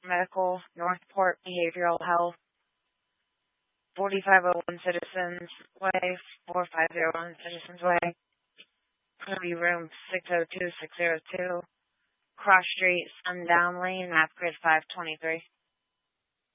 Medical, Northport Behavioral Health, 4501 Citizens Way, 4501 Citizens Way, Kirby Room 602602, Cross Street, Sundown Lane, Map Grid 523.